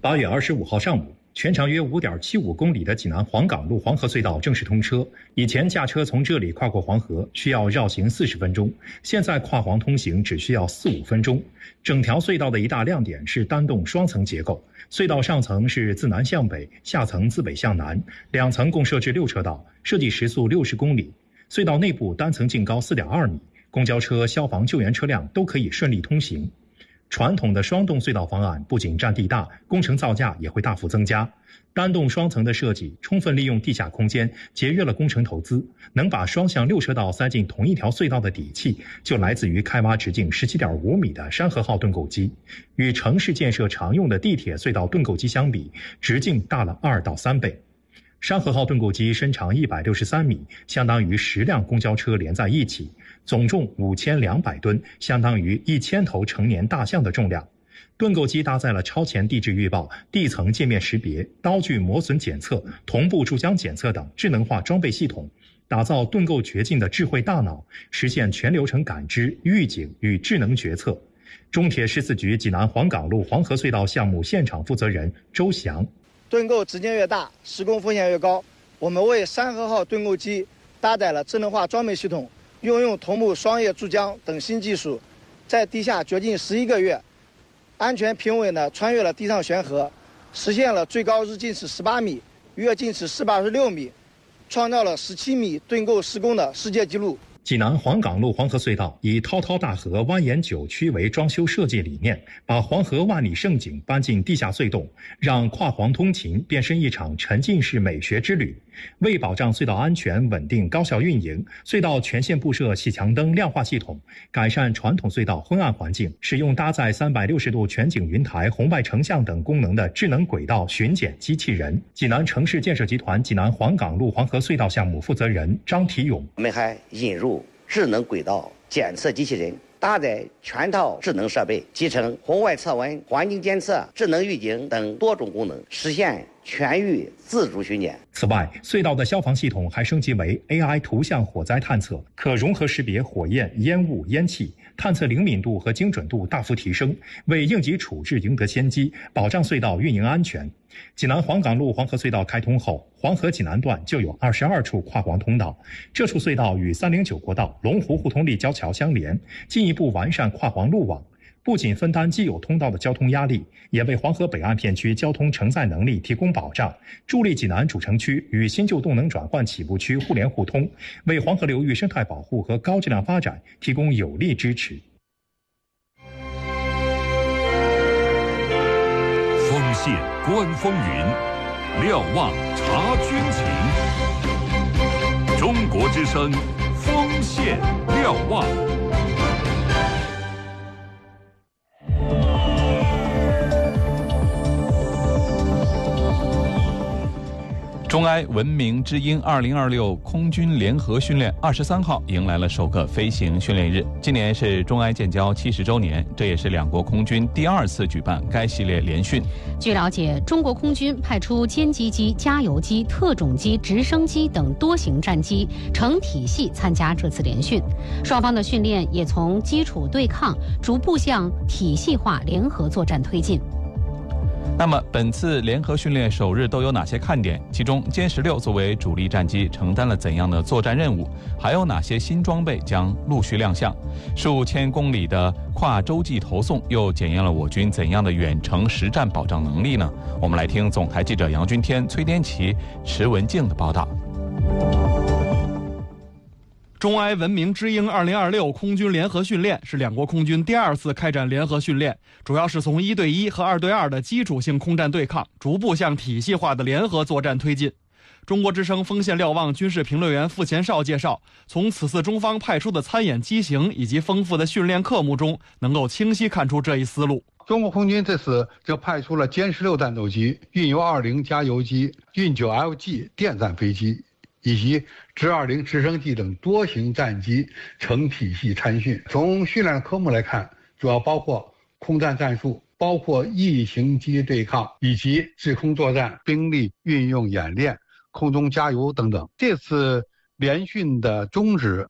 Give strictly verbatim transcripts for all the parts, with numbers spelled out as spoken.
八月二十五号上午，全长约 五点七五公里的济南黄岗路黄河隧道正式通车。以前驾车从这里跨过黄河需要绕行四十分钟，现在跨黄通行只需要四五分钟。整条隧道的一大亮点是单洞双层结构，隧道上层是自南向北，下层自北向南，两层共设置六车道，设计时速六十公里。隧道内部单层净高 四点二米，公交车、消防救援车辆都可以顺利通行。传统的双洞隧道方案不仅占地大，工程造价也会大幅增加。单洞双层的设计充分利用地下空间，节约了工程投资。能把双向六车道塞进同一条隧道的底气，就来自于开挖直径 十七点五米的山河号盾构机。与城市建设常用的地铁隧道盾构机相比，直径大了二到三倍。山河号盾构机身长一百六十三米，相当于十辆公交车连在一起，总重五千两百吨，相当于一千头成年大象的重量。盾构机搭载了超前地质预报、地层界面识别、刀具磨损检测、同步注浆检测等智能化装备系统，打造盾构掘进的智慧大脑，实现全流程感知、预警与智能决策。中铁十四局济南黄岗路黄河隧道项目现场负责人周翔。 盾构直径越大，施工风险越高。我们为山河号盾构机搭载了智能化装备系统，运用同步双叶注浆等新技术，在地下掘进十一个月，安全平稳地穿越了地上悬河，实现了最高日进尺十八米，月进尺四百二十六米，创造了十七米盾构施工的世界纪录。 济南黄岗路黄河隧道以滔滔大河蜿蜒九曲为装修设计理念，把黄河万里盛景搬进地下隧洞，让跨黄通勤变身一场沉浸式美学之旅。为保障隧道安全稳定高效运营，隧道全线布设细墙灯亮化系统，改善传统隧道昏暗环境，使用搭载三百六十度全景云台、红外成像等功能的智能轨道巡检机器人。济南城市建设集团济南黄岗路黄河隧道项目负责人张提勇： 我们还引入智能轨道检测机器人，搭载全套智能设备，集成红外测温、环境监测、智能预警等多种功能，实现全域自主巡检。 此外，隧道的消防系统还升级为 A I 图像火灾探测，可融合识别火焰、烟雾、烟气，探测灵敏度和精准度大幅提升，为应急处置赢得先机，保障隧道运营安全。济南黄岗路黄河隧道开通后，黄河济南段就有二十二处跨黄通道，这处隧道与三零九国道龙湖互通立交桥相连，进一步完善跨黄路网。不仅分担既有通道的交通压力，也为黄河北岸片区交通承载能力提供保障，助力济南主城区与新旧动能转换起步区互联互通，为黄河流域生态保护和高质量发展提供有力支持。 锋线观风云，瞭望察军情。中国之声，锋线瞭望。 中埃文明之鹰二零二六空军联合训练二十三号迎来了首个飞行训练日。今年是中埃建交七十周年，这也是两国空军第二次举办该系列联训。 据了解，中国空军派出歼击机、加油机、特种机、直升机等多型战机成体系参加这次联训，双方的训练也从基础对抗逐步向体系化联合作战推进。 那么本次联合训练首日都有哪些看点？其中歼十六作为主力战机承担了怎样的作战任务？还有哪些新装备将陆续亮相？数千公里的跨洲际投送又检验了我军怎样的远程实战保障能力呢？我们来听总台记者杨军天、崔滇琪、池文静的报道。 中埃文明之鹰二零二六空军联合训练是两国空军第二次开展联合训练，主要是从一对一和二对二的基础性空战对抗，逐步向体系化的联合作战推进。中国之声锋线瞭望军事评论员傅前绍介绍，从此次中方派出的参演机型以及丰富的训练科目中，能够清晰看出这一思路。 中国空军这次就派出了歼十六战斗机、运油二零加油机、运九 L G 电战飞机以及直二零直升机等多型战机成体系参训。从训练科目来看，主要包括空战战术，包括异形机对抗以及制空作战、兵力运用演练、空中加油等等。这次联训的宗旨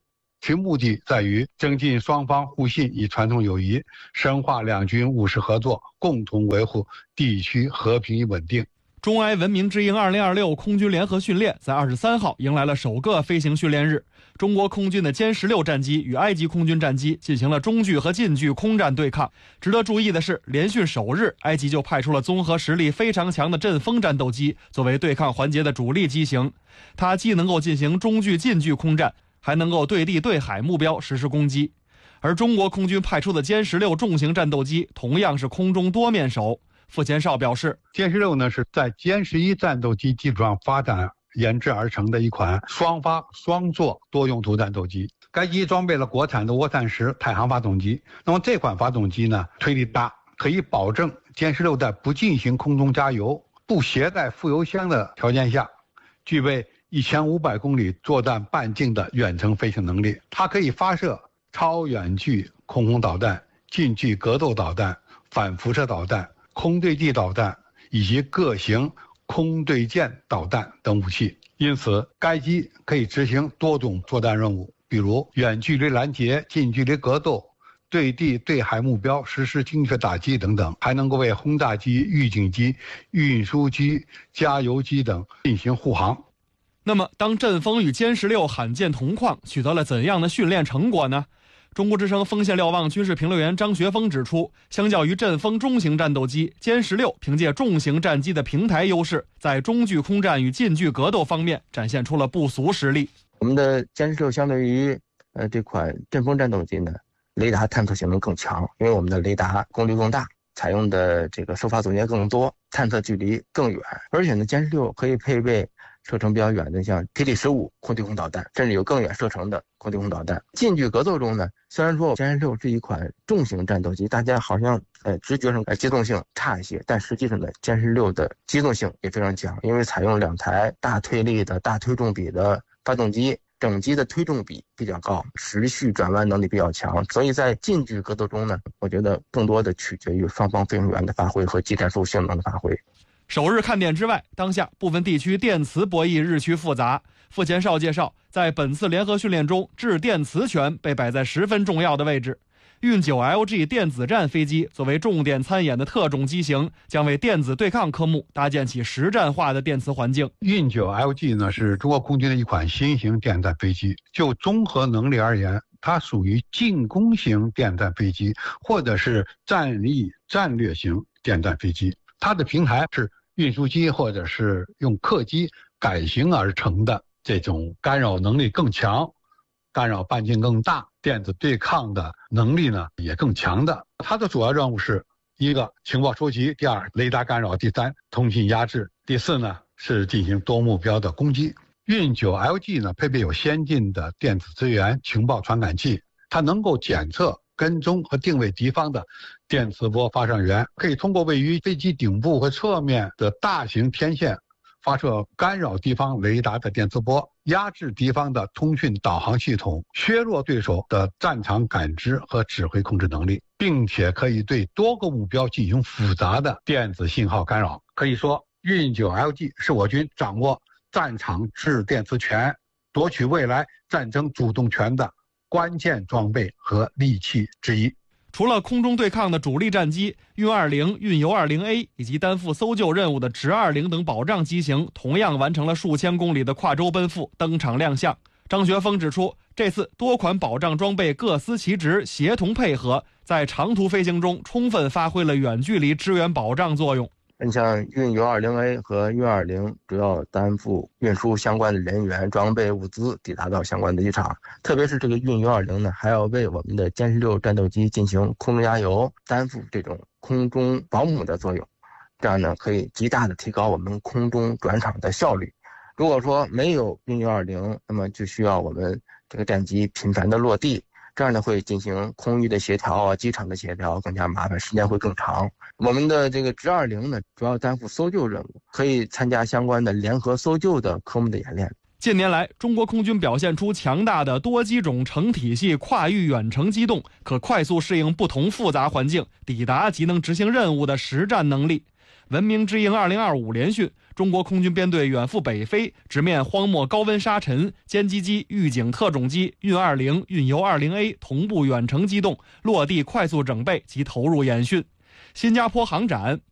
其目的在于增进双方互信与传统友谊，深化两军务实合作，共同维护地区和平与稳定。 中埃文明之鹰二零二六空军联合训练在二十三号迎来了首个飞行训练日。中国空军的歼十六战机与埃及空军战机进行了中距和近距空战对抗。值得注意的是，连训首日，埃及就派出了综合实力非常强的阵风战斗机作为对抗环节的主力机型。它既能够进行中距、近距空战，还能够对地对海目标实施攻击。而中国空军派出的歼十六重型战斗机同样是空中多面手。傅前哨表示， 歼十六呢是在歼十一战斗机基础上发展研制而成的一款双发双座多用途战斗机。该机装备了国产的涡扇十太行发动机。那么这款发动机呢，推力大，可以保证歼十六在不进行空中加油、不携带副油箱的条件下，具备一千五百公里作战半径的远程飞行能力。它可以发射超远距空空导弹、近距格斗导弹、反辐射导弹、空对地导弹以及各型空对舰导弹等武器。因此，该机可以执行多种作战任务，比如远距离拦截、近距离格斗、对地对海目标实施精确打击等等，还能够为轰炸机、预警机、运输机、加油机等进行护航。 那么，当阵风与歼十六罕见同框，取得了怎样的训练成果呢？中国之声锋线瞭望军事评论员张学峰指出，相较于阵风中型战斗机，歼十六凭借重型战机的平台优势，在中距空战与近距格斗方面展现出了不俗实力。 我们的歼十六相对于呃这款阵风战斗机呢，雷达探测性能更强，因为我们的雷达功率更大，采用的这个收发总结更多，探测距离更远，而且呢，歼十六可以配备射程比较远的像 T D 十五空对空导弹，甚至有更远射程的空对空导弹。近距格斗中呢，虽然说歼十六是一款重型战斗机，大家好像呃直觉上呃机动性差一些，但实际上呢，歼十六的机动性也非常强，因为采用两台大推力的大推重比的发动机，整机的推重比比较高，持续转弯能力比较强，所以在近距格斗中呢，我觉得更多的取决于双方飞行员的发挥和技战术性能的发挥。 首日看点之外，当下部分地区电磁博弈日趋复杂。傅前哨介绍，在本次联合训练中，制电磁权被摆在十分重要的位置。运九 L G 电子战飞机作为重点参演的特种机型，将为电子对抗科目搭建起实战化的电磁环境。 运九 L G 呢是中国空军的一款新型电战飞机，就综合能力而言，它属于进攻型电战飞机，或者是战力战略型电战飞机。它的平台是运输机或者是用客机改型而成的，这种干扰能力更强，干扰半径更大，电子对抗的能力呢也更强的。它的主要任务是一个情报收集，第二雷达干扰，第三通信压制，第四呢是进行多目标的攻击。运九 L G 呢配备有先进的电子资源情报传感器，它能够检测跟踪和定位敌方的电磁波发射源，可以通过位于飞机顶部和侧面的大型天线发射干扰敌方雷达的电磁波，压制敌方的通讯导航系统，削弱对手的战场感知和指挥控制能力，并且可以对多个目标进行复杂的电子信号干扰。可以说，运九 L G 是我军掌握战场制电磁权、夺取未来战争主动权的关键装备和利器之一。 除了空中对抗的主力战机运二零、运油二零 A 以及担负搜救任务的直二零等保障机型，同样完成了数千公里的跨洲奔赴，登场亮相。张学峰指出，这次多款保障装备各司其职，协同配合，在长途飞行中充分发挥了远距离支援保障作用。 你像运油 二零 A 和运二零主要担负运输相关的人员、装备、物资抵达到相关的机场，特别是这个运油二零呢，还要为我们的歼十六战斗机进行空中加油，担负这种空中保姆的作用，这样呢可以极大的提高我们空中转场的效率。如果说没有运油二零，那么就需要我们这个战机频繁的落地，这样呢会进行空域的协调啊，机场的协调更加麻烦，时间会更长。我们的这个直二零呢，主要担负搜救任务，可以参加相关的联合搜救的科目的演练。 近年来，中国空军表现出强大的多机种成体系跨域远程机动，可快速适应不同复杂环境，抵达及能执行任务的实战能力。文明之鹰二零二五联训， 中国空军编队远赴北非，直面荒漠高温沙尘，歼击机、预警特种机、运二零、运油二零 A 同步远程机动，落地快速整备及投入演训。新加坡航展